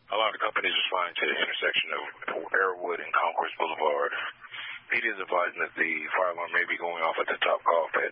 A lot of companies responding to the intersection of Arrowwood and Concourse Boulevard. PD is advising that the fire alarm may be going off at the Top Golf at